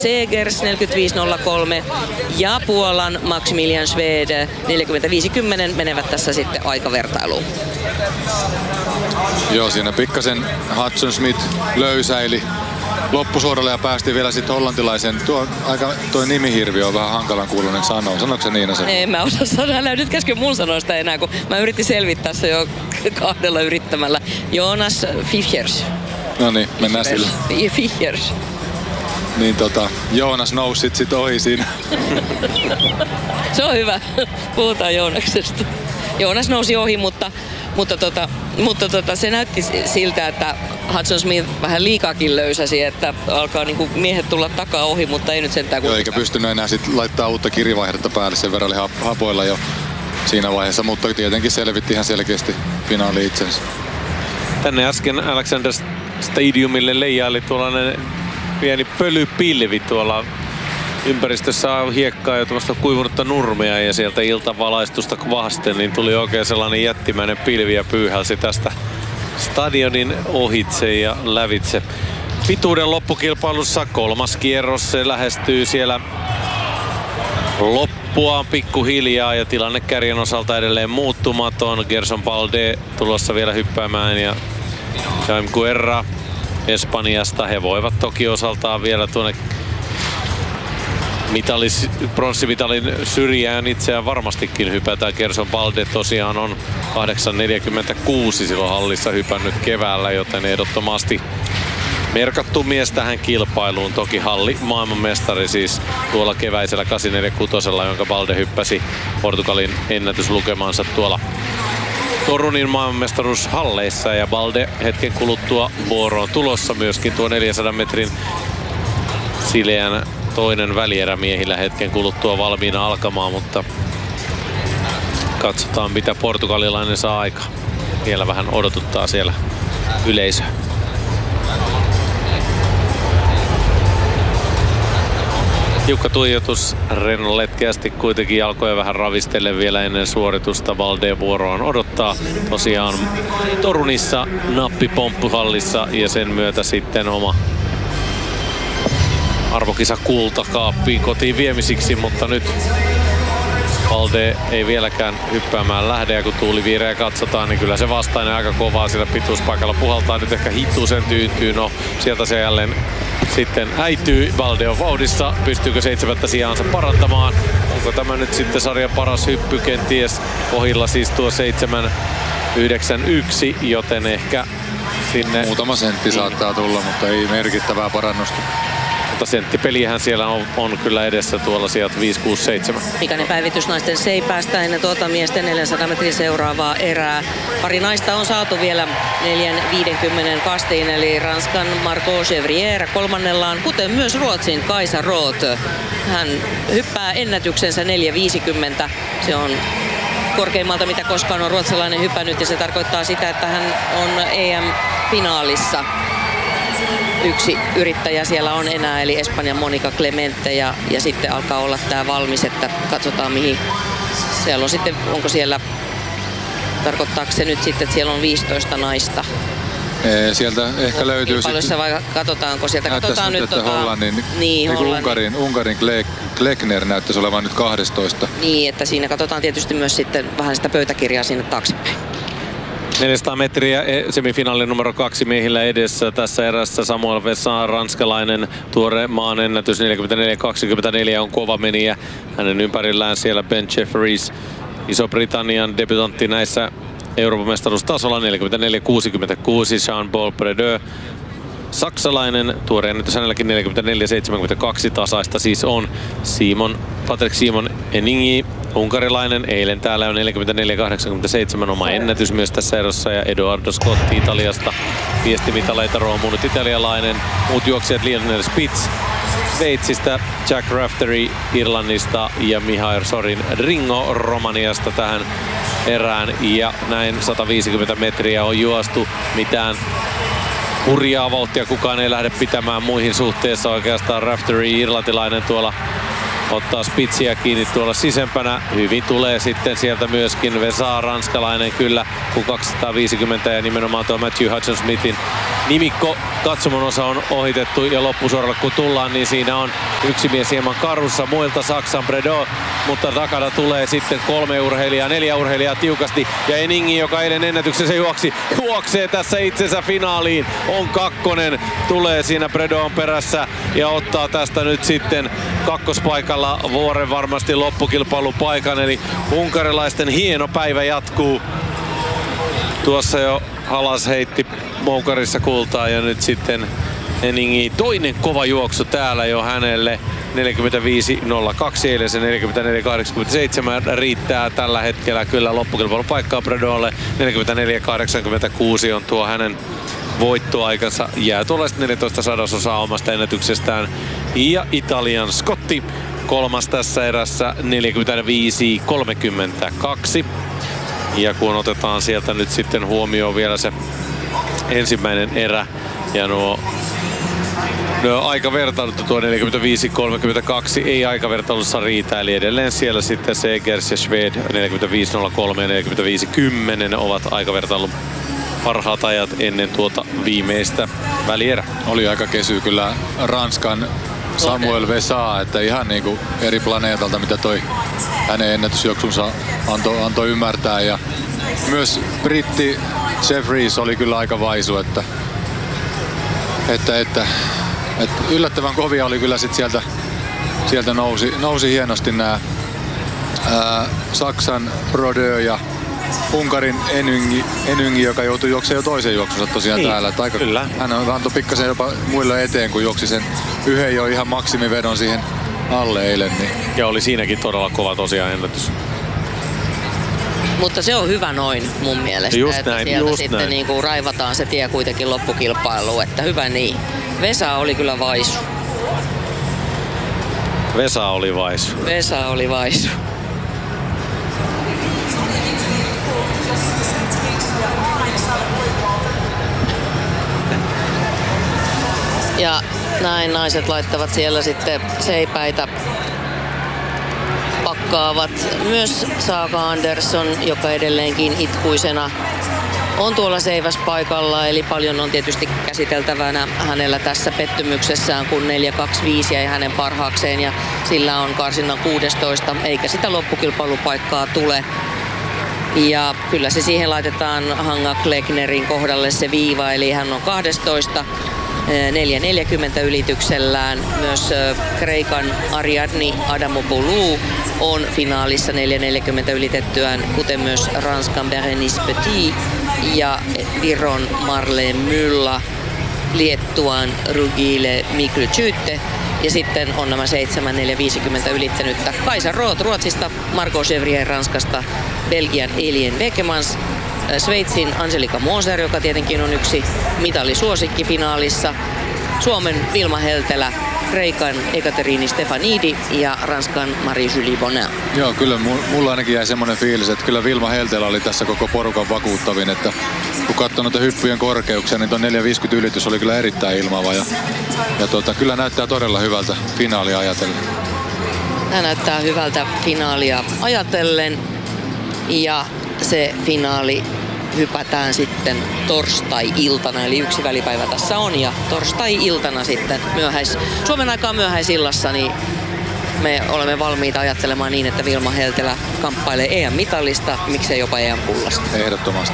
Segers 45.03 ja Puolan Maximilian Schwed 45.10 menevät tässä sitten aikavertailuun. Joo, siinä pikkasen Hudson Smith löysäili loppusuoralle ja päästi vielä sitten hollantilaisen. Tuo nimihirviö on vähän hankalan kuuloinen sanoa. Sanoiko se Niina sen? En mä osaa sanoa. Älä nyt käsken mun sanoa sitä enää, kun mä yritin selvittää se jo 2 yrittämällä. Jonas Fischers. No niin, mennään sillä. Fischers. Niin Joonas nousi sit ohi siinä. Se on hyvä. Puhutaan Joonaksesta. Joonas nousi ohi, mutta se näytti siltä, että Hudson Smith vähän liikaakin löysäsi, että alkaa niinku miehet tulla takaa ohi, mutta ei nyt sentään kuitenkaan. Eikä pystynyt enää sit laittaa uutta kirivaihdetta päälle, sen verran oli hapoilla jo siinä vaiheessa, mutta tietenkin selvitti ihan selkeästi finaali itsensä. Tänne äsken Alexander Stadiumille leijaili tuollainen pieni pölypilvi tuolla ympäristössä on hiekkaa ja tuosta kuivunutta nurmea ja sieltä iltavalaistusta vasten niin tuli oikein sellainen jättimäinen pilvi ja pyyhälsi tästä stadionin ohitse ja lävitse. Pituuden loppukilpailussa 3. kierros, se lähestyy siellä loppuaan pikkuhiljaa ja tilanne kärjen osalta edelleen muuttumaton. Gerson Balde tulossa vielä hyppäämään ja Jaime Guerra Espanjasta. He voivat toki osaltaan vielä tuonne pronssimitalin syrjään itseään varmastikin hypätään. Gerson Balde tosiaan on 8.46 silloin hallissa hypännyt keväällä, joten ehdottomasti merkattu mies tähän kilpailuun. Toki halli maailmanmestari siis tuolla keväisellä 8.46, jonka Balde hyppäsi Portugalin ennätyslukemansa tuolla Torunin maailmanmestaruushalleissa. Ja Balde hetken kuluttua vuoroon tulossa myöskin tuo 400 metrin sileän toinen välierä miehillä hetken kuluttua valmiina alkamaan, mutta katsotaan mitä portugalilainen saa aikaa. Vielä vähän odotuttaa siellä yleisö. Tiukka tuijotus, Renno letkeästi kuitenkin jalkoja vähän ravistellen vielä ennen suoritusta. Balde vuoroon odottaa tosiaan Torunissa nappipomppuhallissa ja sen myötä sitten oma arvokisa kultakaappiin kotiin viemisiksi, mutta nyt Balde ei vieläkään hyppäämään lähde ja kun tuuliviireä katsotaan, niin kyllä se vastainen aika kovaa sillä pituuspaikalla puhaltaa. Nyt ehkä hitusen tyyntyy, no sieltä se jälleen sitten äityy. Balde on vauhdissa, pystyykö 7. sijaansa parantamaan? Onko tämä nyt sitten sarjan paras hyppy kenties? Ohilla siis tuo 7.91, joten ehkä sinne muutama sentti saattaa tulla, mutta ei merkittävää parannusta. Senttipeliähän siellä on kyllä edessä tuolla sieltä 5, 6, 7. Pikainen päivitys naisten seipäästä ennen miesten 400 metrin seuraavaa erää. Pari naista on saatu vielä 4.50 kastiin, eli Ranskan Margot Chevrier 3. kuten myös Ruotsin Kaisa Roth. Hän hyppää ennätyksensä 4.50. Se on korkeimmalta mitä koskaan on ruotsalainen hypännyt ja se tarkoittaa sitä, että hän on EM-finaalissa. Yksi yrittäjä siellä on enää, eli Espanjan Monica Clemente, ja sitten alkaa olla tää valmis, että katsotaan mihin. Siellä on sitten, onko siellä, tarkoittaako se nyt sitten, että siellä on 15 naista? Sieltä ehkä löytyy sitten. Vai katsotaanko sieltä? Katsotaan nyt Hollannin, Unkarin Klekner näyttäisi olevan nyt 12. Niin, että siinä katsotaan tietysti myös sitten vähän sitä pöytäkirjaa sinne taaksepäin. 400 metriä semifinaalin numero 2 miehillä edessä tässä erässä. Samuel Vessant, ranskalainen, tuore maan ennätys 44.24 on kova menijä. Hänen ympärillään siellä Ben Jefferies, Iso-Britannian debutantti näissä Euroopan mestaruustasolla 44.66. Jean-Paul Predeux, saksalainen, tuore ennätys hänelläkin 44.72 tasaista siis on. Patrick Simon Eninghi, unkarilainen, eilen täällä on 44.87 oma ennätys myös tässä erossa, ja Edoardo Scotti Italiasta viestimitaleita roomunut italialainen. Muut juoksijat Lionel Spitz Sveitsistä, Jack Raftery Irlannista ja Mihail Sorin Ringo Romaniasta tähän erään, ja näin 150 metriä on juostu. Mitään hurjaa vauhtia kukaan ei lähde pitämään muihin suhteessa oikeastaan. Raftery irlantilainen tuolla ottaa Spitsiä kiinni tuolla sisempänä. Hyvin tulee sitten sieltä myöskin Vessant, ranskalainen kyllä, kun 250 ja nimenomaan tuo Matthew Hudson Smithin nimikko katsomon osa on ohitettu ja loppusuoralle kun tullaan, niin siinä on Yksi mies hieman karussa, muilta Saksan Bredow, mutta takana tulee sitten 3 urheilijaa, 4 urheilijaa tiukasti. Ja Eningi, joka eilen ennätyksessä juoksee tässä itsensä finaaliin, on kakkonen, tulee siinä Bredown perässä ja ottaa tästä nyt sitten kakkospaikalla vuoren varmasti loppukilpailupaikan. Eli unkarilaisten hieno päivä jatkuu. Tuossa jo Halas heitti moukarissa kultaa ja nyt sitten Eningi toinen kova juoksu täällä jo hänelle. 45.02 eilen se 44.87 riittää tällä hetkellä kyllä loppukilpailupaikkaa Bredowlle. 44.86 on tuo hänen voittoaikansa. Jää tuollaista 14 omasta ennätyksestään. Ja Italian Scotti kolmas tässä erässä 45.32. Ja kun otetaan sieltä nyt sitten huomioon vielä se ensimmäinen erä ja nuo aikavertailut tuo 45.32 ei aikavertailussa riitä, eli edelleen siellä sitten Segers ja Schwed 45.03 ja 45.10 ovat aikavertailun parhaat ajat ennen tuota viimeistä välierä. Oli aika kesy kyllä Ranskan Samuel Vesa, että ihan niinku eri planeetalta mitä toi hänen ennätysjuoksunsa antoi ymmärtää, ja myös britti Jeffries oli kyllä aika vaisu, että yllättävän kovia oli kyllä sit sieltä nousi hienosti nämä Saksan Brodeur ja Unkarin Eningi, joka joutui juoksemaan jo toisen juoksunsa tosiaan niin, täällä. Aika, hän antoi pikkasen jopa muille eteen, kun juoksi sen yhden jo ihan maksimivedon siihen alle eilen. Niin. Ja oli siinäkin todella kova tosiaan ennätys. Mutta se on hyvä noin mun mielestä, just että näin, sieltä sitten niinku raivataan se tie kuitenkin loppukilpailuun, että hyvä niin. Vesa oli kyllä vaisu. Vesa oli vaisu. Vesa oli vaisu. Ja näin naiset laittavat siellä sitten seipäitä. Pakkaavat myös Saga Andersson, joka edelleenkin itkuisena on tuolla seiväspaikalla. Eli paljon on tietysti käsiteltävänä hänellä tässä pettymyksessään, kun 4.25 jäi hänen parhaakseen ja sillä on karsinnan 16, eikä sitä loppukilpailupaikkaa tule. Ja kyllä se siihen laitetaan Hanga Kleknerin kohdalle se viiva, eli hän on 12. 4.40 ylityksellään. Myös Kreikan Ariadni Adamopoulou on finaalissa 4.40 ylitettyään, kuten myös Ranskan Berenice Petit ja Viron Marleen Mylla, Liettuan Rugile Miklytsytte. Ja sitten on nämä 7.450 ylittänyttä Kaisa Roth Ruotsista, Marco Chevrier Ranskasta, Belgian Elien Bekemans, Sveitsin Angelika Moser, joka tietenkin on yksi mitallisuosikki finaalissa, Suomen Vilma Heltelä, Kreikan Ekaterini Stefanidi ja Ranskan Marie-Julie Bonin. Joo, kyllä mulla ainakin jäi semmoinen fiilis, että kyllä Vilma Heltelä oli tässä koko porukan vakuuttavin, että kun katsoi noita hyppyjen korkeuksia, niin tuo 4.50 ylitys oli kyllä erittäin ilmaava ja kyllä näyttää todella hyvältä finaalia ajatellen. Tämä näyttää hyvältä finaalia ajatellen ja se finaali hypätään sitten torstai-iltana, eli yksi välipäivä tässä on, ja torstai-iltana sitten Suomen aikaan myöhäisillassa, niin me olemme valmiita ajattelemaan niin, että Vilma Heltelä kamppailee EM-mitallista, miksei jopa EM-pullasta. Ehdottomasti.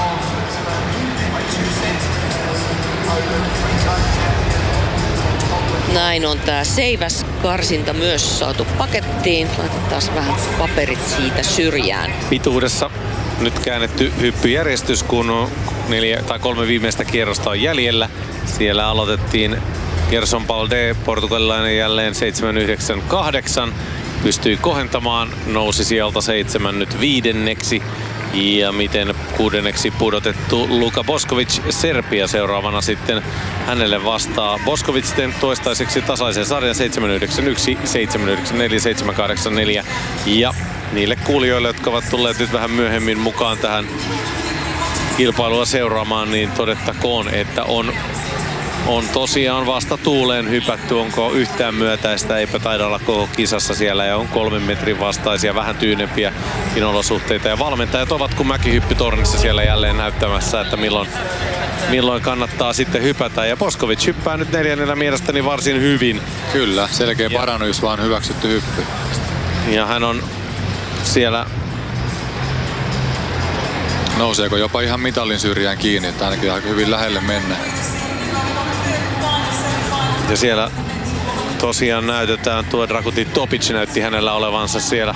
Näin on tää seiväskarsinta myös saatu pakettiin. Laitetaan vähän paperit siitä syrjään. Pituudessa nyt käännetty hyppyjärjestys, kun 3 viimeistä kierrosta on jäljellä. Siellä aloitettiin Gerson Balde, portugalilainen jälleen 7.98. Pystyi kohentamaan, nousi sieltä 7 nyt 5. Ja miten 6. pudotettu Luka Boskovic Serbia seuraavana sitten hänelle vastaa. Boskovic sitten toistaiseksi tasaisen sarjan 7.91, 7.94, 7.84. Ja niille kuulijoille, jotka ovat tulleet nyt vähän myöhemmin mukaan tähän kilpailua seuraamaan, niin todettakoon, että on tosiaan vasta tuuleen hypätty. Onko yhtään myötäistä? Eipä taida olla koko kisassa siellä ja on 3 metrin vastaisia, vähän tyynempiä olosuhteita. Ja valmentajat ovat kuin mäkihyppytornissa siellä jälleen näyttämässä, että milloin kannattaa sitten hypätä. Ja Bošković hyppää nyt 4. mielestäni varsin hyvin. Kyllä, selkeä parannus, vaan hyväksytty hyppy. Ja hän on siellä... Nouseeko jopa ihan mitalin syrjään kiinni, että ainakin aika hyvin lähelle mennä. Ja siellä tosiaan näytetään, tuo Dragutin Topic näytti hänellä olevansa siellä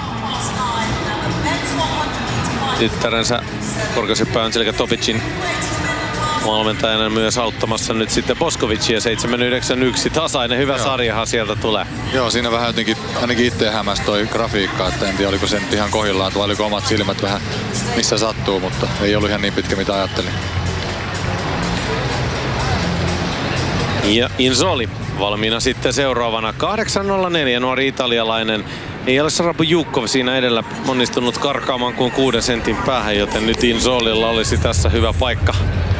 tyttärensä korkeushyppääjän Angelika Topicin valmentajana myös auttamassa nyt sitten Boškovicia 791. Tasainen hyvä sarjahan sieltä tulee. Joo, siinä vähän jotenkin ainakin itse hämäsi toi grafiikka, että en tiedä oliko se nyt ihan kohdillaan vai oliko omat silmät vähän missä sattuu, mutta ei ollut ihan niin pitkä mitä ajattelin. Ja Inzoli valmiina sitten seuraavana 8.04 nuori italialainen. Ei ole Sarabujukov siinä edellä onnistunut karkaamaan kuin 6 sentin päähän, joten nyt Inzolilla olisi tässä hyvä paikka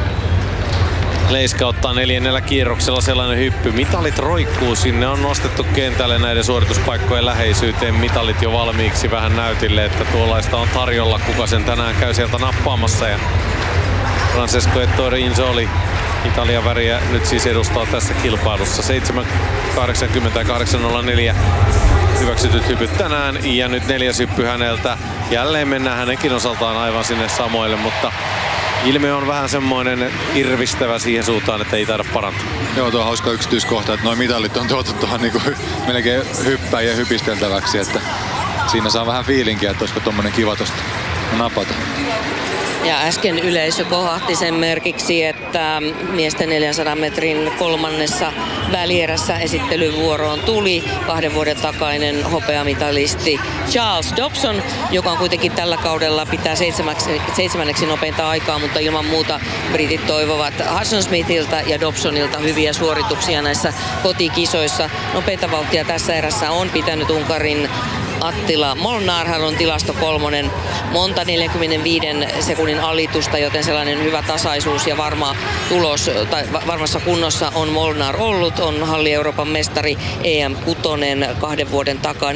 leiskauttaa 4. kierroksella sellainen hyppy. Mitalit roikkuu sinne, on nostettu kentälle näiden suorituspaikkojen läheisyyteen. Mitalit jo valmiiksi vähän näytille, että tuollaista on tarjolla, kuka sen tänään käy sieltä nappaamassa. Ja Francesco Ettore Inzoli Italian väriä nyt siis edustaa tässä kilpailussa. 7.80 ja 8.04 hyväksytyt hypyt tänään ja nyt 4. hyppy häneltä. Jälleen mennään hänenkin osaltaan aivan sinne samoille, mutta ilme on vähän semmoinen irvistävä siihen suuntaan, että ei taida parantaa. Joo, tuo on hauska yksityiskohta, että noin mitalit on tuotu tuohon niin melkein hyppäjien hypisteltäväksi, että siinä saa vähän fiilinkiä, että olisiko tommonen kiva tosta napata. Ja äsken yleisö kohahti sen merkiksi, että miesten 400 metrin 3. välierässä esittelyvuoroon tuli 2 vuoden takainen hopeamitalisti Charles Dobson, joka on kuitenkin tällä kaudella pitää 7. nopeinta aikaa, mutta ilman muuta britit toivovat Hudson Smithiltä ja Dobsonilta hyviä suorituksia näissä kotikisoissa. Nopeita vauhtia tässä erässä on pitänyt Unkarin Attila Molnár, hän on tilasto 3. Monta 45 sekunnin alitusta, joten sellainen hyvä tasaisuus ja varma tulos tai varmassa kunnossa on Molnár ollut. On halli Euroopan mestari EM6 2 vuoden takaa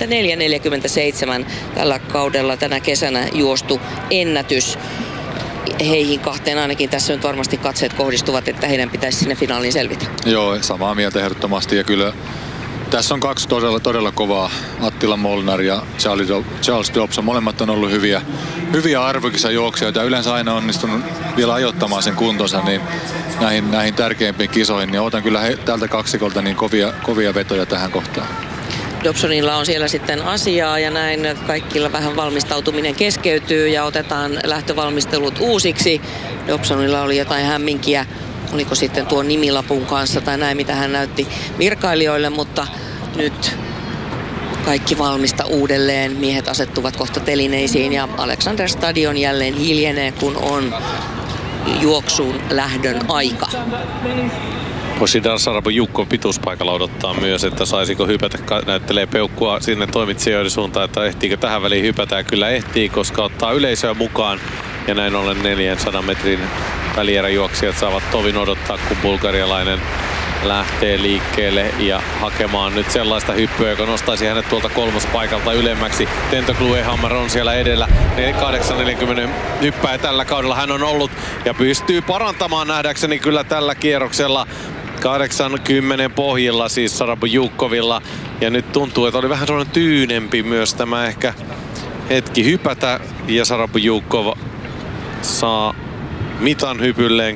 44-47 tällä kaudella tänä kesänä juostu ennätys. Heihin 2 ainakin tässä nyt varmasti katseet kohdistuvat, että heidän pitäisi sinne finaaliin selvitä. Joo, samaa mieltä ehdottomasti ja kyllä tässä on 2 todella kovaa, Attila Molnár ja Charles Dobson. Molemmat on ollut hyviä arvokisajuoksijoita ja yleensä aina onnistunut vielä ajoittamaan sen kuntonsa niin näihin tärkeimpiin kisoihin. Niin otan kyllä tältä kaksikolta niin kovia vetoja tähän kohtaan. Dobsonilla on siellä sitten asiaa ja näin kaikilla vähän valmistautuminen keskeytyy ja otetaan lähtövalmistelut uusiksi. Dobsonilla oli jotain hämminkiä. Oliko sitten tuon nimilapun kanssa tai näin, mitä hän näytti virkailijoille, mutta nyt kaikki valmista uudelleen. Miehet asettuvat kohta telineisiin ja Alexander Stadion jälleen hiljenee, kun on juoksuun lähdön aika. Božidar Sarabujukov pituuspaikalla odottaa myös, että saisiko hypätä. Näyttelee peukkua sinne toimitsijoiden suuntaan, että ehtiikö tähän väliin hypätä. Ja kyllä ehtii, koska ottaa yleisöä mukaan. Ja näin ollen 400 metrin välieräjuoksijat saavat tovin odottaa, kun bulgarialainen lähtee liikkeelle ja hakemaan nyt sellaista hyppyä, joka nostaisi hänet tuolta 3. paikalta ylemmäksi. Tento Gluehammer on siellä edellä. 8.40 hyppää tällä kaudella hän on ollut ja pystyy parantamaan nähdäkseni kyllä tällä kierroksella. 80 pohjilla siis Sarabujukovilla. Ja nyt tuntuu, että oli vähän sellainen tyynempi myös tämä ehkä hetki hypätä. Ja Sarabujukov saa mitan hypylleen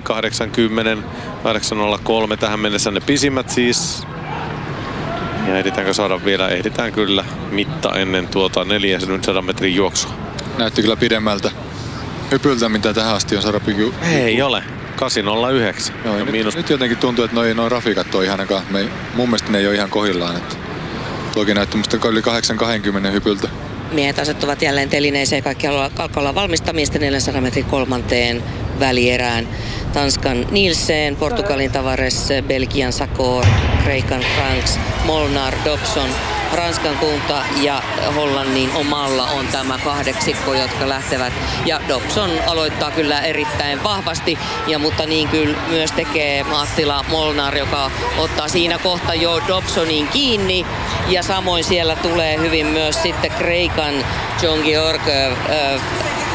8.03 tähän mennessä ne pisimmät siis. Ja ehditäänkö saada vielä? Ehditään kyllä mitta ennen tuota 400 metrin juoksua. Näytti kyllä pidemmältä hypyltä, mitä tähän asti on Sarabujukov. Ei ole. 8.09. Joo, nyt jotenkin tuntuu, että noi rafiikat on ihan aika, mun mielestä ne ei ole ihan kohdillaan. Toki näytti musta yli 8.20 hypyltä. Miehet asettuvat jälleen telineeseen. Kaikki alkaa olla valmista miesten 400 metrin 3. välierään. Tanskan Nielsen, Portugalin Tavares, Belgian Sakor, Kreikan Franks, Molnár, Dobson, Ranskan Kunta ja Hollannin omalla on tämä 8, jotka lähtevät. Ja Dobson aloittaa kyllä erittäin vahvasti, mutta niin kyllä myös tekee Attila Molnár, joka ottaa siinä kohta jo Dobsonin kiinni. Ja samoin siellä tulee hyvin myös sitten Kreikan John Georg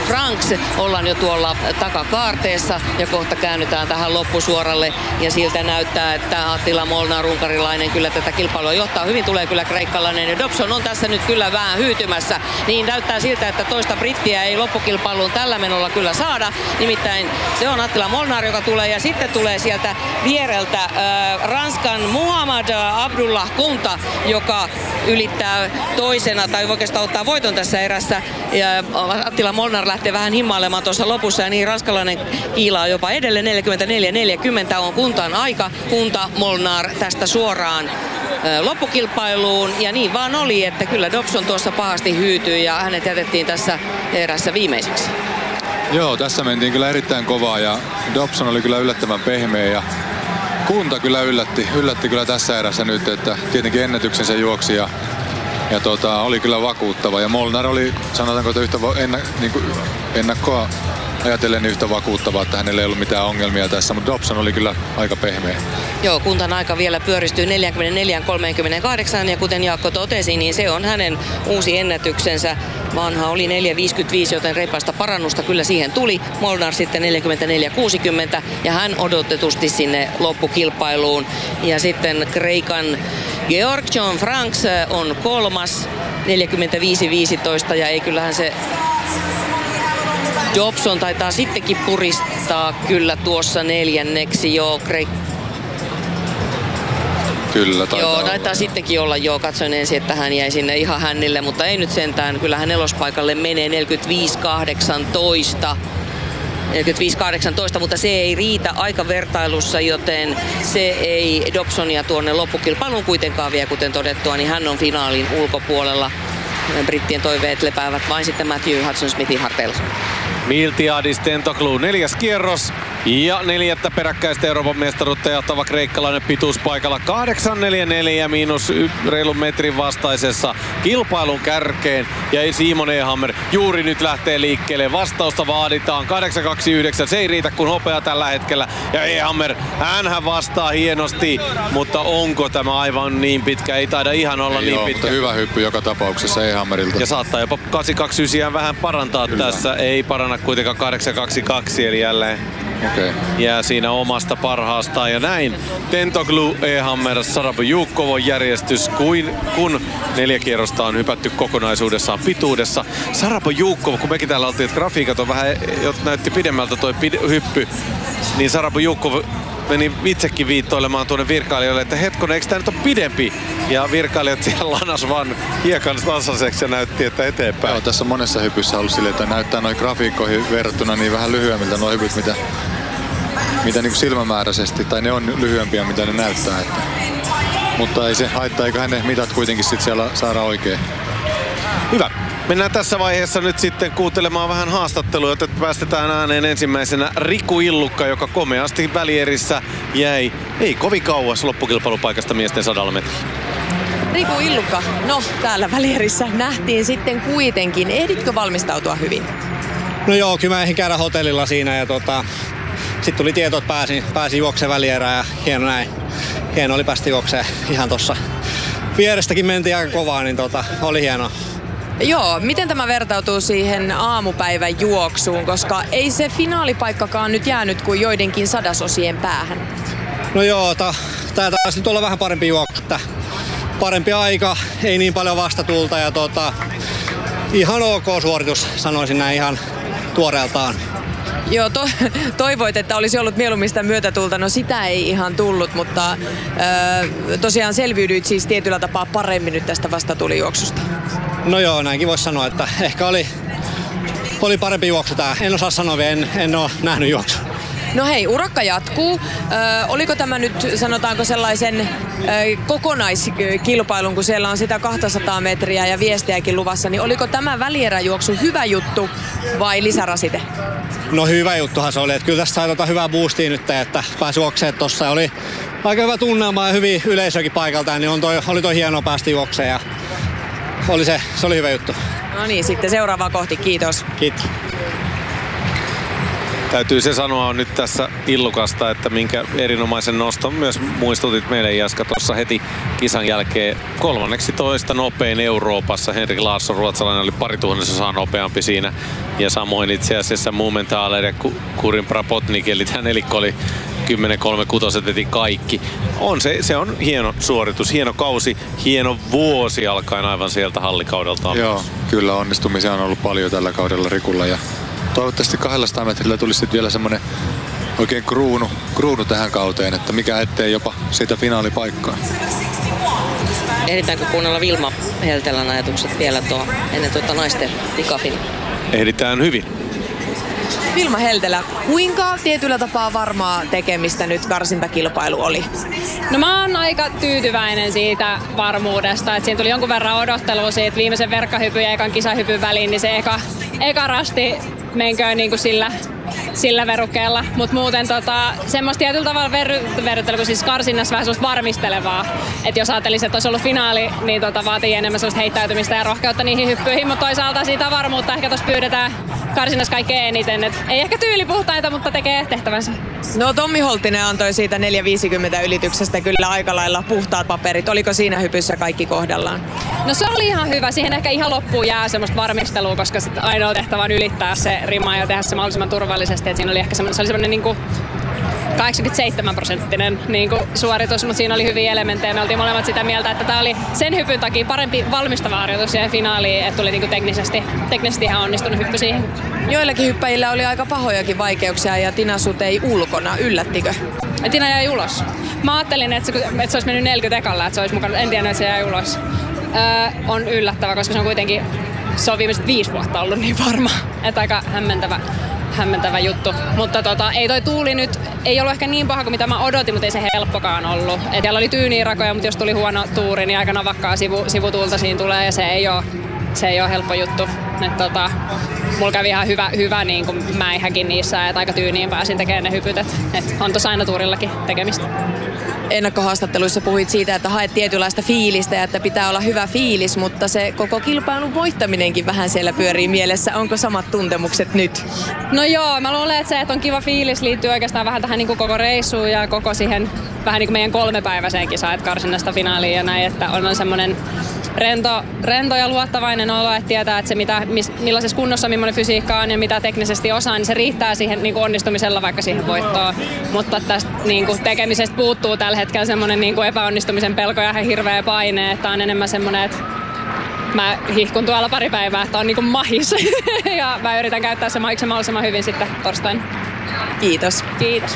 Franks. Ollaan jo tuolla takakaarteessa ja kohta käännytään tähän loppusuoralle ja siltä näyttää, että Attila Molnar, unkarilainen, kyllä tätä kilpailua johtaa. Hyvin tulee kyllä kreikkalainen ja Dobson on tässä nyt kyllä vähän hyytymässä. Niin näyttää siltä, että toista brittiä ei loppukilpailuun tällä menolla kyllä saada. Nimittäin se on Attila Molnar, joka tulee ja sitten tulee sieltä viereltä Ranskan Muhammad Abdullah Kunta, joka ylittää toisena tai oikeastaan ottaa voiton tässä erässä. Ja Attila Molnar lähtee vähän himmailemaan tuossa lopussa ja niin ranskalainen kiilaa jopa edelleen. 44-40 on Kuntan aika. Kunta Molnar tästä suoraan loppukilpailuun ja niin vaan oli, että kyllä Dobson tuossa pahasti hyytyi ja hänet jätettiin tässä erässä viimeiseksi. Joo, tässä mentiin kyllä erittäin kovaa ja Dobson oli kyllä yllättävän pehmeä ja Kunta kyllä yllätti kyllä tässä erässä nyt, että tietenkin ennätyksensä juoksi ja oli kyllä vakuuttava ja Molnar oli, sanotaanko, että ennakkoa ajatellen yhtä vakuuttavaa, että hänellä ei ollut mitään ongelmia tässä, mutta Dobson oli kyllä aika pehmeä. Joo, Kuntan aika vielä pyöristyy 44-38 ja kuten Jaakko totesi, niin se on hänen uusi ennätyksensä. Vanha oli 4.55, joten reipasta parannusta kyllä siihen tuli. Molnar sitten 44.60 ja hän odotetusti sinne loppukilpailuun. Ja sitten Kreikan Georg-Jan Franks on kolmas 45.15 ja ei kyllähän se Dobson taitaa sittenkin puristaa kyllä tuossa neljänneksi jo. Kyllä, taitaa sittenkin olla jo. Katsoin ensin, että hän jäi sinne ihan hännille, mutta ei nyt sentään. Kyllähän nelospaikalle menee 45.18. 45.18, mutta se ei riitä aikavertailussa, joten se ei Dobsonia tuonne loppukilpailuun kuitenkaan vie, kuten todettua, niin hän on finaalin ulkopuolella. Brittien toiveet lepäävät vain sitten Matthew Hudson-Smithin harteilla. Miltiadis Tentoglou 4. kierros ja 4. peräkkäistä Euroopan mestaruutta jahtava kreikkalainen pituuspaikalla 8.44 miinus reilun metrin vastaisessa kilpailun kärkeen ja Simon Ehammer juuri nyt lähtee liikkeelle. Vastausta vaaditaan 8.29, se ei riitä kuin hopea tällä hetkellä ja Ehammer, hänhän vastaa hienosti, mutta onko tämä aivan niin pitkä? Ei taida ihan olla niin pitkä. Hyvä hyppy joka tapauksessa Ehammerilta. Ja saattaa jopa 8.29 vähän parantaa kyllä. Tässä, ei paranna kuitenkaan 8.22 eli jälleen jää siinä omasta parhaastaan. Ja näin Tentoglou, Ehammer, Sarapoyukov järjestys, kun 4 kierrosta on hypätty kokonaisuudessaan pituudessa. Sarapoyukov, kun mekin täällä oltiin, että grafiikat on vähän, näytti pidemmältä toi hyppy, niin Sarapoyukov meni itsekin viittoilemaan tuonne virkailijoille, että hetkonen, eikö tää nyt ole pidempi? Ja virkailijat siellä lanas vaan hiekan tasaiseksi ja näytti, että eteenpäin. Joo, tässä on monessa hypyssä ollut silleen, että näyttää noin grafiikkoihin verrattuna niin vähän lyhyemmiltä nuo hypyt, mitä niin kuin silmämääräisesti, tai ne on lyhyempiä, mitä ne näyttää. Mutta ei se haittaa, eiköhän ne mitat kuitenkin sit siellä saada oikein. Hyvä. Mennään tässä vaiheessa nyt sitten kuuntelemaan vähän haastattelua, että päästetään ääneen ensimmäisenä Riku Illukka, joka komeasti välierissä jäi ei kovin kauas loppukilpailupaikasta miesten 100 metriä. Riku Illukka, no täällä välierissä nähtiin sitten kuitenkin. Ehditkö valmistautua hyvin? No joo, kyllä mä ehdin käydä hotellilla siinä ja sitten tuli tieto, että pääsin juoksemaan välierään ja hieno oli päästä juoksemaan ihan tossa. Vierestäkin mentiin aika kovaa, niin oli hienoa. Joo, miten tämä vertautuu siihen aamupäivän juoksuun, koska ei se finaalipaikkakaan nyt jäänyt kuin joidenkin sadasosien päähän? No joo, tää taisi nyt olla vähän parempi juoksu, parempi aika, ei niin paljon vastatulta ja ihan ok suoritus, sanoisin näin ihan tuoreeltaan. Joo, toivoit, että olisi ollut mieluummin sitä myötätulta. No sitä ei ihan tullut, mutta tosiaan selviydyit siis tietyllä tapaa paremmin nyt tästä vastatulijuoksusta. No joo, näinkin voisi sanoa, että ehkä oli parempi juoksu tää. En osaa sanoa vielä, en ole nähnyt juoksu. No hei, urakka jatkuu. Oliko tämä nyt, sanotaanko sellaisen kokonaiskilpailun, kun siellä on sitä 200 metriä ja viestejäkin luvassa, niin oliko tämä välieräjuoksu hyvä juttu vai lisärasite? No hyvä juttuhan se oli, että kyllä tästä sai hyvää boostia nyt, että pääsi juoksemaan tossa. Oli aika hyvä tunnelma ja hyvin yleisökin paikaltaan, niin oli toi hienoa päästä juoksemaan ja se oli hyvä juttu. No niin, sitten seuraavaa kohti, kiitos. Kiitos. Täytyy se sanoa nyt tässä Illukasta, että minkä erinomaisen noston myös muistutit meille, Jaska, tuossa heti kisan jälkeen 13 nopein Euroopassa. Henrik Larsson, ruotsalainen, oli 2000 nopeampi siinä. Ja samoin itse asiassa Mumenthaler ja Kurin Prapotnik, eli tämä nelikko oli 10.36 veti kaikki. Se on hieno suoritus, hieno kausi, hieno vuosi alkaen aivan sieltä hallikaudelta. Joo, kyllä onnistumisia on ollut paljon tällä kaudella Rikulla ja toivottavasti 200 metrillä tulisi sitten vielä semmoinen oikein kruunu tähän kauteen, että mikä ettei jopa siitä finaalipaikkaa. Ehditäänkö kuunnella Vilma Heltelän ajatukset vielä ennen naisten pikafin? Ehditään hyvin. Vilma Heltelä, kuinka tietyllä tapaa varmaa tekemistä nyt karsintakilpailu oli? No mä oon aika tyytyväinen siitä varmuudesta, että siinä tuli jonkun verran odottelua siitä viimeisen verkkahypyn ja ekan kisahypyn väliin, niin se eka rasti menköön niin kuin sillä verukkeella, mutta muuten semmoista tietyllä tavalla verryttelyä, kun siis karsinnassa vähän semmoista varmistelevaa. Että jos ajattelisi, että olisi ollut finaali, niin vaatii enemmän semmoista heittäytymistä ja rohkeutta niihin hyppyihin, mutta toisaalta siitä varmuutta ehkä tuossa pyydetään karsinnassa kaikkein eniten. Et ei ehkä tyylipuhtaita, mutta tekee tehtävänsä. No Tommi Holttinen antoi siitä 4.50 ylityksestä kyllä aika lailla puhtaat paperit. Oliko siinä hypyssä kaikki kohdallaan? No se oli ihan hyvä. Siihen ehkä ihan loppuun jää semmoista varmistelua, koska ainoa tehtävä on ylittää se rima ja tehdä se mahdollisimman turvallisesti. Et siinä oli ehkä semmoinen niinku 87% niinku suoritus, mutta siinä oli hyviä elementtejä. Me oltiin molemmat sitä mieltä, että tämä oli sen hypyn takia parempi valmistava harjoitus siihen finaaliin, että tuli niinku teknisesti ihan onnistunut hyppy siihen. Joillakin hyppäjillä oli aika pahojakin vaikeuksia ja Tina Sut ei ulkona. Yllättikö? Tina jäi ulos. Mä ajattelin, että se olisi mennyt 40 ekalla, että se olisi mukana. En tiedä, että se jäi ulos. On yllättävä, koska se on kuitenkin viimeiset 5 vuotta ollut niin varma. Että aika hämmentävä juttu. Mutta ei toi tuuli nyt, ei ollut ehkä niin paha kuin mitä mä odotin, mutta ei se helppokaan ollut. Et siellä oli tyyniä rakoja, mutta jos tuli huono tuuri, niin aika navakkaa sivutuulta siinä tulee ja se ei ole helppo juttu. Mulla kävi ihan hyvä niin kuin mäihäkin niissä, että aika tyyniin pääsin tekemään ne hypyt. Et on tossa aina tuurillakin tekemistä. Ennakkohaastatteluissa puhuit siitä, että haet tietynlaista fiilistä ja että pitää olla hyvä fiilis, mutta se koko kilpailun voittaminenkin vähän siellä pyörii mielessä. Onko samat tuntemukset nyt? No joo, mä luulen, että se, että on kiva fiilis liittyy oikeastaan vähän tähän niin kuin koko reissuun ja koko siihen vähän niin kuin meidän 3-päiväiseen kisaan, että karsinnasta finaaliin ja näin, että on semmoinen rento ja luottavainen olo, että tietää, että se millaisessa kunnossa millainen fysiikka on ja mitä teknisesti osaa, niin se riittää siihen niin kuin onnistumisella vaikka siihen voittoon. Mutta tästä niin kuin tekemisestä puuttuu tällä hetkellä semmoinen niin kuin epäonnistumisen pelko ja hirveä paine, että on enemmän semmoinen, että mä hihkun tuolla pari päivää, että on niin kuin mahis ja mä yritän käyttää se mahiksen mahdollisimman hyvin sitten torstaina. Kiitos. Kiitos.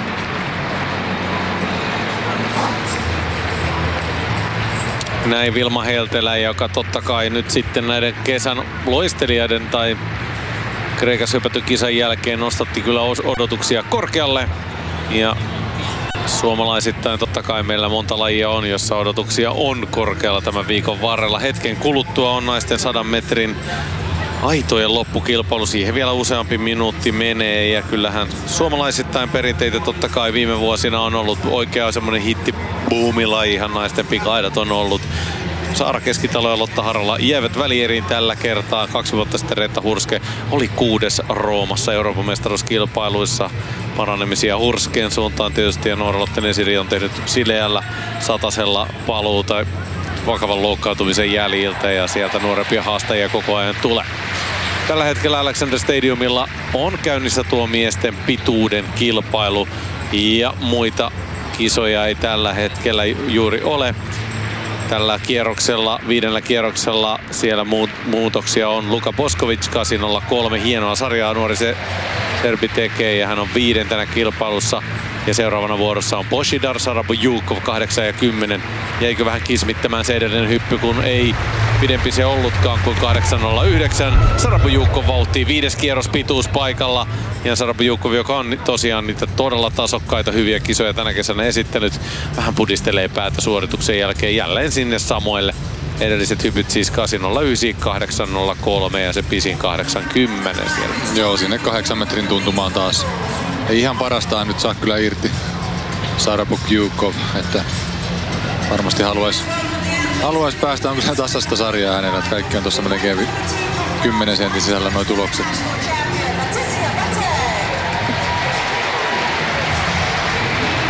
Näin Vilma Heltelä, joka totta kai nyt sitten näiden kesän loistelijoiden tai Kreikassa hypätyn kisan jälkeen nostatti kyllä odotuksia korkealle. Ja suomalaisittain totta kai meillä monta lajia on, jossa odotuksia on korkealla tämän viikon varrella. Hetken kuluttua on naisten 100 metrin aitojen loppukilpailu. Siihen vielä useampi minuutti menee ja kyllähän suomalaisittain perinteitä totta kai viime vuosina on ollut oikea semmoinen hitti-buumilaji. Ihan naisten pika-aidat on ollut. Saara Keskitalo ja Lotta Harala jäävät välieriin tällä kertaa. 2 vuotta sitten Reetta Hurske oli 6. Roomassa Euroopan mestaruuskilpailuissa. Paranemisia Hurskeen suuntaan tietysti ja Noora Lotten-Esiri on tehnyt sileällä satasella paluuta vakavan loukkaantumisen jäljiltä ja sieltä nuorempia haastajia koko ajan tulee. Tällä hetkellä Alexander Stadiumilla on käynnissä tuo miesten pituuden kilpailu ja muita kisoja ei tällä hetkellä juuri ole. Tällä kierroksella, 5. kierroksella siellä muutoksia on Luka Boskovic 8.03. Hienoa sarjaa nuori serbi tekee ja hän on 5. kilpailussa. Ja seuraavana vuorossa on Boshidar Sarabujukov 8.10. Jäikö vähän kismittämään se edellinen hyppy, kun ei pidempi se ollutkaan kuin 8.09. Sarabujukov vauhtii 5. kierros pituuspaikalla. Ja Sarabujukov, joka on tosiaan niitä todella tasokkaita hyviä kisoja tänä kesänä esittänyt, vähän pudistelee päätä suorituksen jälkeen jälleen sinne samoille. Edelliset hypyt siis 8.09, 8.03 ja se pisin 8.10 siellä. Joo, sinne 8 metrin tuntumaan taas. Ei ihan parastaan nyt saa kyllä irti Sarabujukov, että varmasti haluais päästä. On kyllä tasasta sarjaa hänellä, että kaikki on tuossa melkein 10 sentin sisällä nuo tulokset.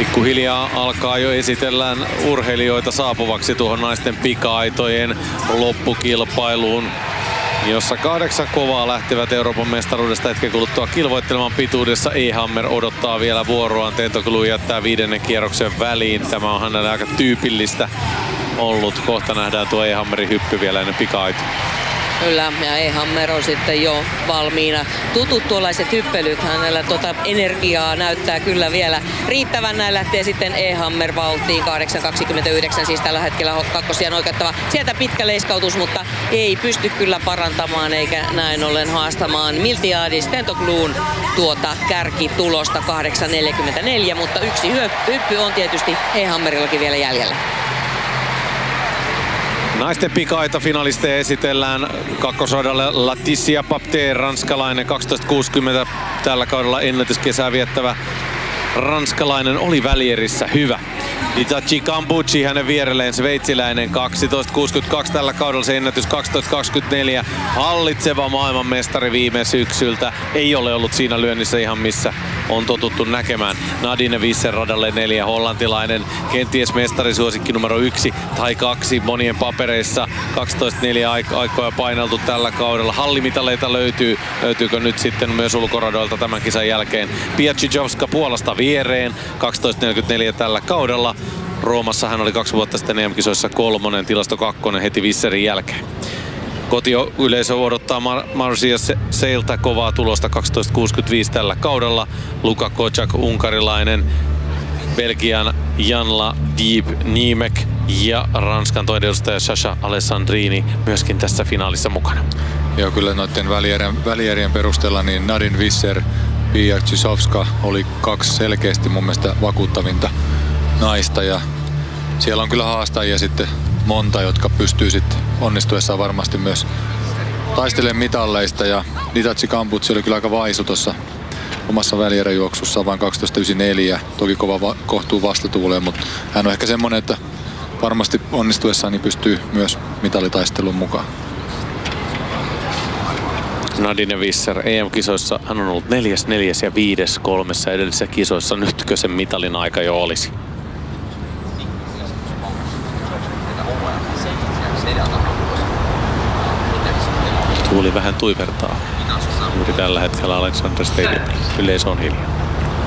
Pikkuhiljaa alkaa jo esitellään urheilijoita saapuvaksi tuohon naisten pika-aitojen loppukilpailuun, jossa 8 kovaa lähtevät Euroopan mestaruudesta hetken kuluttua kilvoittelemaan pituudessa. E-Hammer odottaa vielä vuoroaan. Tentoglou jättää 5. kierroksen väliin. Tämä on hänelle aika tyypillistä ollut. Kohta nähdään tuo E-Hammerin hyppy vielä ennen pika-aitoja. Kyllä, ja E-Hammer on sitten jo valmiina. Tutut tuollaiset hyppelyt, hänellä energiaa näyttää kyllä vielä riittävän. Näin lähtee sitten E-Hammer vauhtiin 8.29, siis tällä hetkellä kakkosia oikeuttava. Sieltä pitkä leiskautus, mutta ei pysty kyllä parantamaan eikä näin ollen haastamaan Miltiadis Tentogloun tuota kärkitulosta 8.44, mutta yksi hyppy on tietysti E-Hammerillakin vielä jäljellä. Naisten pika-aitofinalisteja esitellään kakkosradalle Laetitia Papte, ranskalainen 12.60 tällä kaudella ennätyskesää viettävä ranskalainen, oli välierissä hyvä. Itachi Cambucci hänen vierelleen, sveitsiläinen 12.62 tällä kaudella, se ennätys 12.24. Hallitseva maailmanmestari viime syksyltä, ei ole ollut siinä lyönnissä ihan missä on totuttu näkemään. Nadine Visser radalle 4, hollantilainen, kenties mestarisuosikki numero 1 tai 2 monien papereissa. 12.4 aikoja paineltu tällä kaudella. Hallimitaleita löytyy. Löytyykö nyt sitten myös ulkoradoilta tämän kisan jälkeen? Pia Czyzowska Puolasta viereen, 12.44 tällä kaudella. Roomassa hän oli 2 vuotta sitten EM-kisoissa 3, tilasto 2 heti Visserin jälkeen. Kotiyleisö odottaa Marcia Seiltä kovaa tulosta 12.65 tällä kaudella. Luka Kocak, unkarilainen, Belgian Janla Diep-Niemek ja Ranskan toinen edustaja Sasha Alessandrini myöskin tässä finaalissa mukana. Joo, kyllä noiden välierien perusteella niin Nadine Visser, Pia Czyzowska oli 2 selkeästi mun mielestä vakuuttavinta naista, ja siellä on kyllä haastajia sitten monta, jotka pystyy sitten onnistuessaan varmasti myös taistelemaan mitalleista, ja Itachi Cambucci oli kyllä aika vaisu tuossa omassa välieräjuoksussaan, vain 12.94, toki kova kohtuu vastatuuleen, mutta hän on ehkä semmonen, että varmasti onnistuessaan niin pystyy myös mitalitaisteluun mukaan. Nadine Visser EM-kisoissa hän on ollut 4., 4. ja 5. 3 edellisissä kisoissa. Nytkö sen mitalin aika jo olisi? Tuuli vähän tuivertaa juuri tällä hetkellä Alexander Stadium. Yleisö on hiljaa.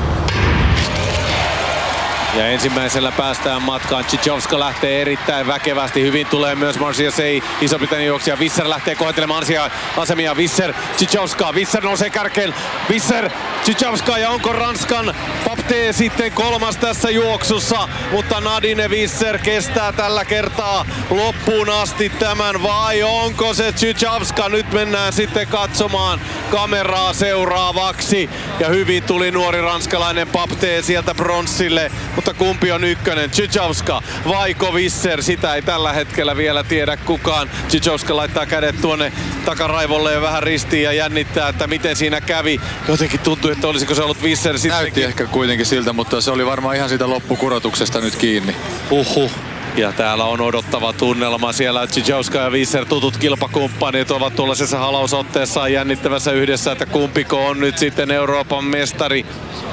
Ja ensimmäisellä päästään matkaan. Czyzowska lähtee erittäin väkevästi. Hyvin tulee myös Marcia Sei, Iso-Britannian juoksija. Visser lähtee kohtelemaan asemia. Visser, Czyzowska. Visser nousee kärkeen. Visser, Czyzowska, ja onko Ranskan Papte sitten 3. tässä juoksussa? Mutta Nadine Visser kestää tällä kertaa loppuun asti tämän, vai onko se Czyzowska? Nyt mennään sitten katsomaan kameraa seuraavaksi. Ja hyvin tuli nuori ranskalainen Papte sieltä pronssille. Mutta kumpi on ykkönen, Czyzowska vaiko Visser? Sitä ei tällä hetkellä vielä tiedä kukaan. Czyzowska laittaa kädet tuonne takaraivolle ja vähän ristiin ja jännittää, että miten siinä kävi. Jotenkin tuntui, että olisiko se ollut Visser sitten. Näytti ehkä kuitenkin siltä, mutta se oli varmaan ihan siitä loppukurotuksesta nyt kiinni. Ja täällä on odottava tunnelma. Siellä Czyzowska ja Visser, tutut kilpakumppanit, ovat tuollaisessa halausotteessaan jännittävässä yhdessä, että kumpiko on nyt sitten Euroopan mestari.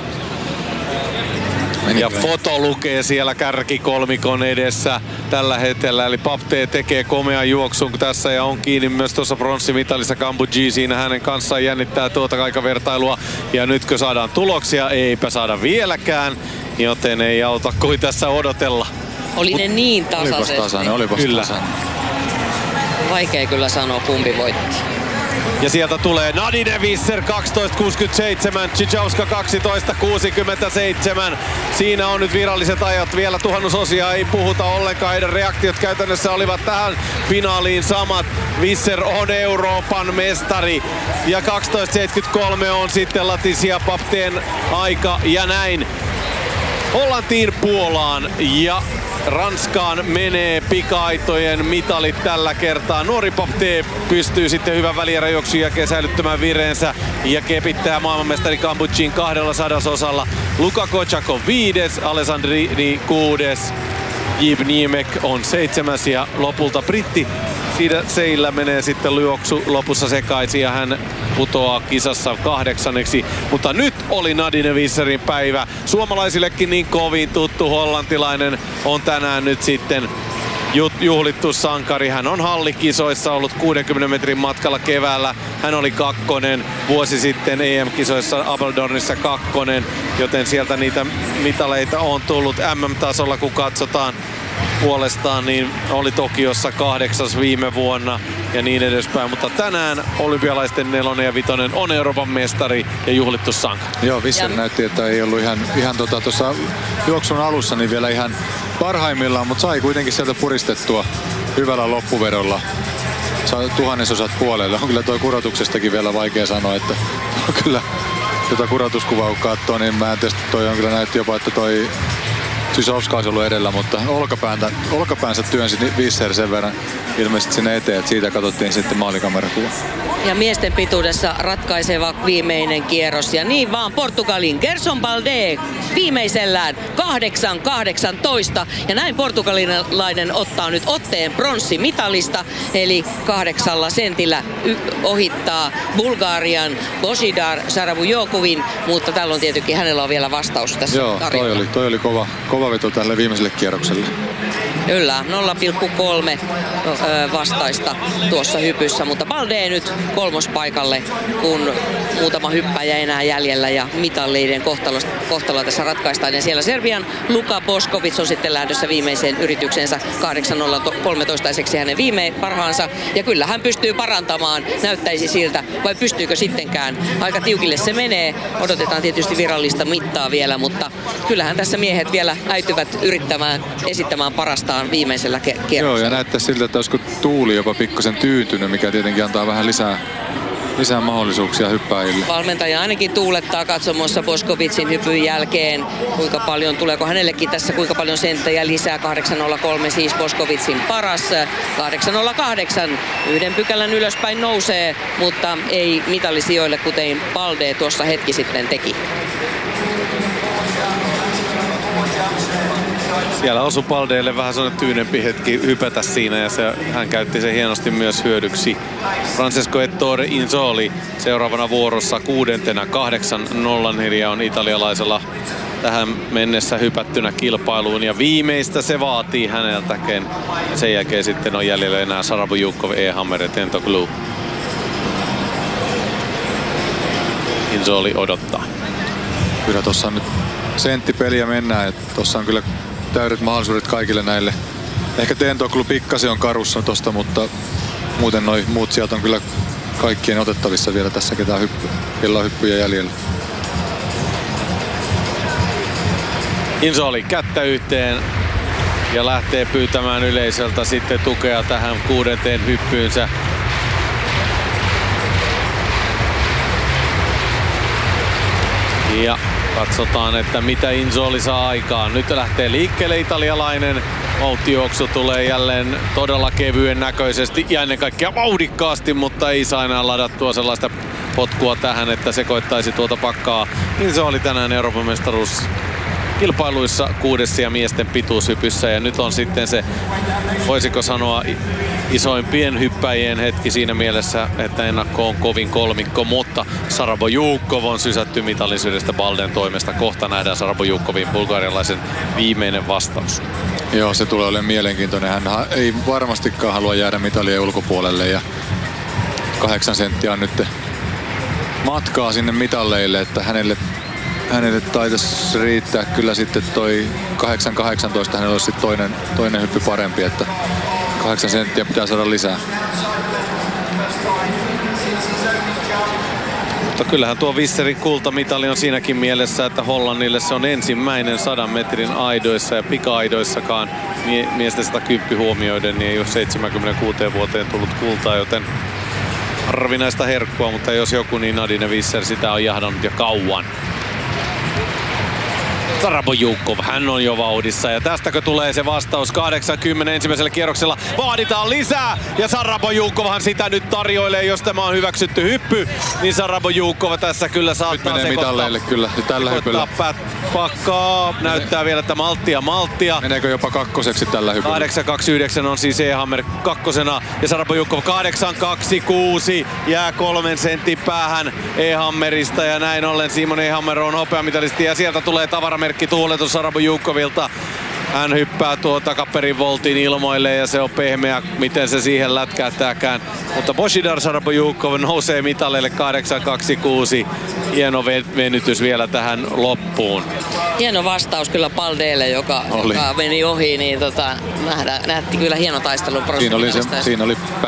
Ja foto lukee siellä kärkikolmikon edessä tällä hetkellä. Eli Papte tekee komean juoksun tässä ja on kiinni myös tuossa pronssimitalissa. Cambucci siinä hänen kanssaan jännittää tuota aikavertailua. Ja nytkö saadaan tuloksia? Eipä saada vieläkään, joten ei auta kuin tässä odotella. Oli ne niin tasaisesti. Olipas tasainen. Vaikea kyllä sanoa, kumpi voitti. Ja sieltä tulee Nadine Visser 12.67, Czyzowska 12.67. Siinä on nyt viralliset ajat, vielä tuhannusosia ei puhuta ollenkaan. Heidän reaktiot käytännössä olivat tähän finaaliin samat. Visser on Euroopan mestari ja 12.73 on sitten Laetitia Papteen aika, ja näin Hollantiin, Puolaan ja Ranskaan menee pika-aitojen mitalit tällä kertaa. Nuori Papte pystyy sitten hyvän välieräjuoksun jälkeen säilyttämään vireensä ja kepittää maailmanmestari Cambuccin 200-osalla. Luka Kocak on 5, Alessandrini 6, Diep-Niemek on 7 ja lopulta britti Seillä menee sitten juoksu lopussa sekaisin ja hän putoaa kisassa 8. Mutta nyt oli Nadine Visserin päivä. Suomalaisillekin niin kovin tuttu hollantilainen on tänään nyt sitten juhlittu sankari. Hän on hallikisoissa ollut 60 metrin matkalla keväällä. Hän oli 2. vuosi sitten EM-kisoissa Apeldoornissa 2. Joten sieltä niitä mitaleita on tullut MM-tasolla, kun katsotaan. Puolestaan niin oli Tokiossa 8. viime vuonna ja niin edespäin, mutta tänään olympialaisten 4. ja 5. on Euroopan mestari ja juhlittu sankari. Joo, Visser näytti, että ei ollut ihan tuossa juoksun alussa niin vielä ihan parhaimmillaan, mutta sai kuitenkin sieltä puristettua hyvällä loppuvedolla. Sai tuhannesosat puolelle. On kyllä toi kurotuksestakin vielä vaikea sanoa, että kyllä jota kurotuskuvaa kun katsoo, niin mä en tietysti toi on kyllä näytti jopa, että toi Sysowska olisi ollut edellä, mutta olkapäänsä työnsi Visser sen verran ilmeisesti sinne eteen, että siitä katsottiin sitten maalikamerakuva. Ja miesten pituudessa ratkaiseva viimeinen kierros. Ja niin vaan Portugalin Gerson Balde viimeisellään 8.18. Ja näin portugalilainen ottaa nyt otteen pronssimitalista. Eli 8 sentillä ohittaa Bulgarian Božidar Sarabujokovin. Mutta tällä on tietenkin, hänellä on vielä vastaus tässä tarjolla. Joo, toi oli kova veto tälle viimeiselle kierrokselle. Kyllä, 0,3 vastaista tuossa hypyssä, mutta Balde nyt 3. paikalle, kun muutama hyppäjä enää jäljellä ja mitalleiden kohtalo tässä ratkaistaan. Ja siellä Serbian Luka Bošković on sitten lähdössä viimeiseen yrityksensä 8.013 hänen parhaansa. Ja kyllä hän pystyy parantamaan, näyttäisi siltä, vai pystyykö sittenkään. Aika tiukille se menee, odotetaan tietysti virallista mittaa vielä, mutta kyllähän tässä miehet vielä äityvät esittämään parastaan viimeisellä kierroksella. Joo, ja näyttää siltä, että olisiko tuuli jopa pikkusen tyytynyt, mikä tietenkin antaa vähän lisää mahdollisuuksia hyppäjille. Valmentaja ainakin tuulettaa katsomossa Boškovicin hypyn jälkeen. Tuleeko hänellekin tässä kuinka paljon senttejä lisää. 8.03 siis Boškovicin paras. 8.08 1 pykälän ylöspäin nousee, mutta ei mitallisijoille, kuten Balde tuossa hetki sitten teki. Siellä osui Baldeelle vähän sellainen tyynempi hetki hypätä siinä ja hän käytti sen hienosti myös hyödyksi. Francesco Ettore Inzoli seuraavana vuorossa 6. 8.04 on italialaisella tähän mennessä hypättynä kilpailuun ja viimeistä se vaatii häneltäkin. Sen jälkeen sitten on jäljellä enää Sarabujukov, Ehammer ja Tentoglou. Inzoli odottaa. Kyllä tuossa on nyt senttipeliä mennään, että tuossa on kyllä täydet mahdollisuudet kaikille näille. Ehkä Tentoglou pikkasen on karussa tosta, mutta muuten noi muut sieltä on kyllä kaikkien otettavissa vielä tässä, kellä on hyppyjä jäljellä. Inzoli kättä yhteen ja lähtee pyytämään yleisöltä sitten tukea tähän 6. hyppyynsä. Ja katsotaan, että mitä Inzoli saa aikaan. Nyt lähtee liikkeelle italialainen. Vauhtijuoksu tulee jälleen todella kevyen näköisesti ja ennen kaikkea vauhdikkaasti, mutta ei saa enää ladattua sellaista potkua tähän, että sekoittaisi tuota pakkaa. Inzoli tänään Euroopan mestaruus kilpailuissa 6. ja miesten pituushypyssä ja nyt on sitten se, voisiko sanoa, isoimpien hyppäjien hetki siinä mielessä, että ennakko on kovin kolmikko, mutta Sarabojukov on sysätty mitallisyydestä Balden toimesta. Kohta nähdään Sarabojukovin bulgarialaisen viimeinen vastaus. Joo, se tulee olemaan mielenkiintoinen. Hän ei varmastikaan halua jäädä mitalien ulkopuolelle ja 8 senttiä on nyt matkaa sinne mitalleille, että hänelle taitaisi riittää kyllä sitten toi 8.18, hänellä olisi sitten toinen hyppy parempi, että 8 senttiä pitää saada lisää. Mutta kyllähän tuo Visserin kultamitali on siinäkin mielessä, että Hollannille se on ensimmäinen 100 metrin aidoissa ja pika-aidoissakaan miesten 110 huomioiden, niin ei ole 76 vuoteen tullut kultaa, joten harvinaista herkkua, mutta jos joku, niin Nadine Visser sitä on jahdannut jo kauan. Sarabojukov, hän on jo vauhdissa ja tästäkö tulee se vastaus 80 ensimmäisellä kierroksella. Vaaditaan lisää ja Sarabojukovhan sitä nyt tarjoilee, jos tämä on hyväksytty hyppy, niin Sarabojukov tässä kyllä saattaa nyt menee mitalleille kyllä tällä hypyllä. pakkaa. Näyttää vielä, että malttia. Meneekö jopa kakkoseksi tällä hypyllä? 8.29 on siis Ehammer kakkosena ja Sarapojukov 8.26 jää 3 sentin päähän Ehammerista ja näin ollen Simon Ehammer on hopeamitalisti ja sieltä tulee tavaramerkki tuuletus Sarapojukovilta. Hän hyppää takaperin voltin ilmoille ja se on pehmeä, miten se siihen lätkähtääkään. Mutta Božidar Sarapojukov nousee mitaleille 8.26. Hieno venytys vielä tähän loppuun. Hieno vastaus kyllä Paldelle, joka meni ohi, niin nähtiin kyllä hieno taistelu. Siinä oli